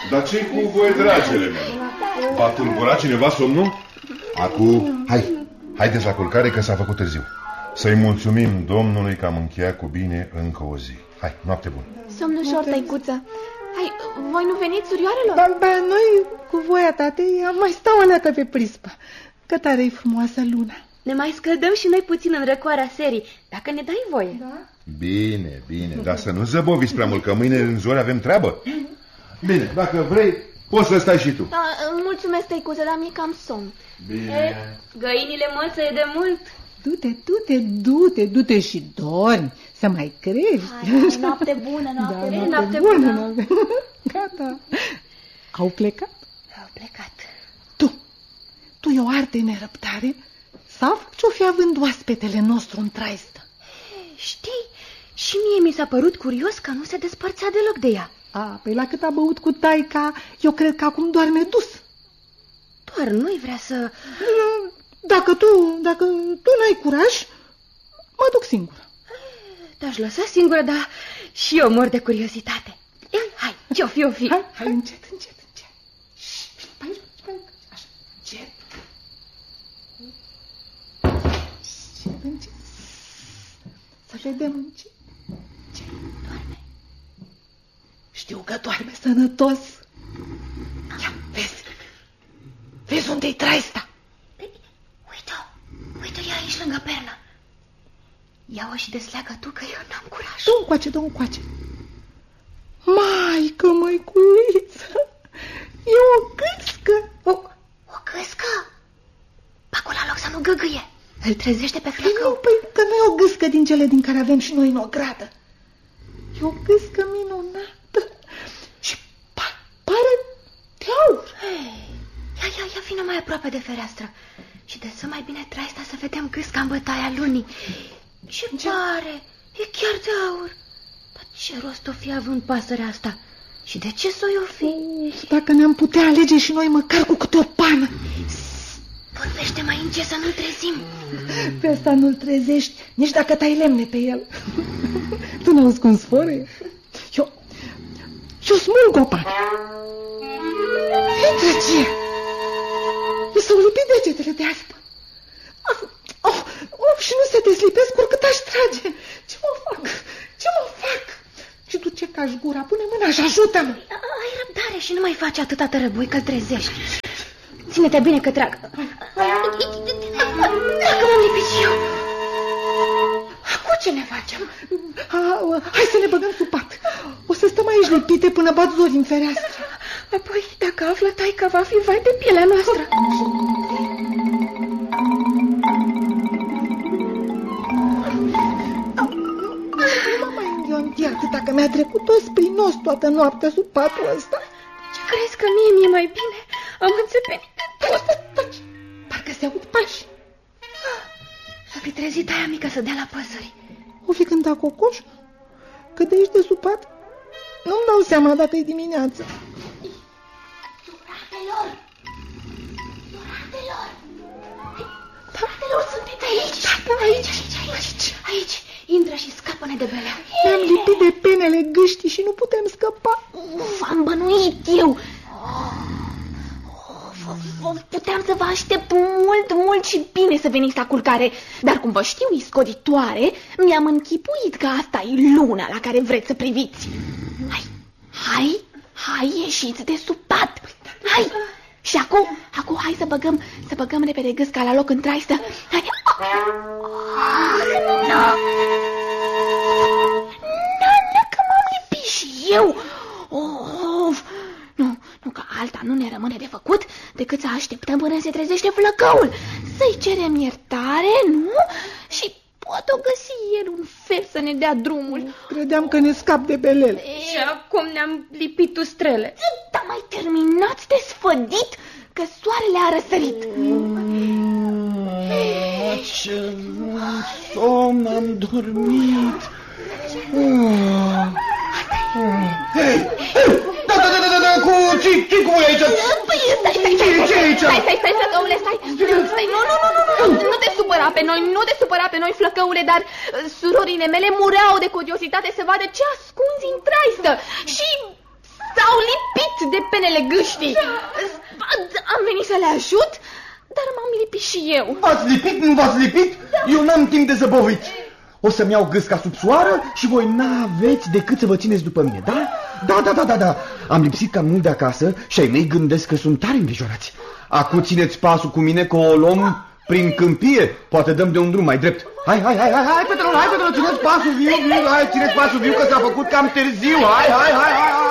Dar ce-i cu voi, dragele mele? V-a tulburat cineva somnul? Acum, haideți la culcare că s-a făcut târziu. Să-i mulțumim Domnului că am încheiat cu bine încă o zi. Hai, noapte bună. Somn ușor, tăicuță. Hai, voi nu veniți, surioarelor? Ba, noi, cu voia tatei, am mai stau aleată pe prispă. Că tare-i frumoasă luna. Ne mai scăldăm și noi puțin în răcoarea serii, dacă ne dai voie. Da? Bine, dar să nu zăboviți prea mult, că mâine în zori avem treabă. Bine, dacă vrei, poți să stai și tu. Da, mulțumesc, tăicuță, dar mi-e cam somn. Bine. Găinile mălțăie de mult. Du-te și dormi, să mai crești. Hai, noapte bună, noapte bună. Gata. Au plecat? Au plecat. Tu e o arte nerăbdare? Sau ce-o fi având oaspetele nostru în traistă? Știi, și mie mi s-a părut curios că nu se despărțea deloc de ea. Păi la cât a băut cu taica, eu cred că acum doarme dus. Doar nu-i vrea să... Dacă tu n-ai curaj, mă duc singură. Te-aș lăsa singură, dar și eu mor de curiozitate. Hai, ce-o fi? Hai, încet. Așa, încet. Să vedem încet. Ce? Doarme? Știu că doarme sănătos. Ia, vezi unde-i traista? Uite-o, e aici lângă pernă. Ia-o și desleagă tu, că eu n-am curaj. Du-mi încoace. Maică, măiculiță, e o gâscă. O gâscă? Pacu la loc să nu gâgâie. Îl trezește pe flăcău. Păi că nu e o gâscă din cele din care avem și noi în ogradă. E o gâscă minunată și pare de aur. Ia vină mai aproape de fereastră și dă mai bine traista să vedem gâsca în bătaia lunii. Ce pare, e chiar de aur. Dar ce rost o fi având pasărea asta? Și de ce s-o fi? Dacă ne-am putea alege și noi măcar cu câte o pană. Vorbește mai încet să nu-l trezim. Pe asta nu-l trezești, nici dacă tai lemne pe el. Tu n-auzi cum sfărăie? Eu smulg copac. Intră ce? Mi s-au lipit degetele de aspă. Și nu se deslipesc oricât aș trage. Ce mă fac? Și tu ce cași gura? Pune mâna și ajută-mă. Ai răbdare și nu mai faci atâta tărăbui că-l trezești. Ține-te bine că trag. Dacă m-am lipit și eu. Acum ce ne facem? Hai să ne băgăm sub pat. O să stăm aici lipite până bat zori în fereastră. Apoi, dacă află taica, va fi vai de pielea noastră. Nu mai înghionti atâta, că mi-a trecut os prin nos toată noaptea sub patul ăsta. Ce crezi că mie mi-e mai bine? Am înțepenit de tot. Taci. Parcă se aud pași. S-a fi trezit aia mică să dea la păsări. O fi cântat cocoș? Că de aici de sub pat nu-mi dau seama dacă e dimineață. Iuratelor, sunteți aici? Da, Aici. Intră și scapă-ne de belea. Ne-am lipit de penele gâștii și nu putem scăpa. V-am bănuit eu. Puteam să vă aștept mult și bine să veniți la culcare. Dar cum vă știu iscoditoare, mi-am închipuit că asta e luna la care vreți să priviți. Hai, ieșiți de sub pat. Hai. Și acum hai să băgăm repede gâsca la loc în traistă. Hai. Nu, că m-am lipit și eu. Nu, că alta nu ne rămâne de făcut decât să așteptăm până se trezește flăcăul. Să-i cerem iertare, nu? Și poate o găsi el un fel să ne dea drumul. Credeam că ne scap de belele. Și acum ne-am lipit ustrele. Dar mai terminați de sfădit, că soarele a răsărit. Ce somn am dormit. Da, ce cu voi aici? Stai, flăcăule, stai. Nu te supăra pe noi, flăcăule, dar surorile mele mureau de curiozitate să vadă ce ascunzi în traistă și s-au lipit de penele gâștii. Am venit să le ajut, dar m-am lipit și eu. V-ați lipit, nu v-ați lipit? Eu n-am timp de zăboviți. O să-mi iau gâsca sub soară și voi n-aveți decât să vă țineți după mine, da? Da. Am lipsit cam mult de acasă și ai mei gândesc că sunt tare îngrijorați. Acu țineți pasul cu mine că o luăm prin câmpie. Poate dăm de un drum mai drept. Hai, fetelor, țineți pasul viu, hai, țineți pasul viu că s-a făcut cam târziu. Hai.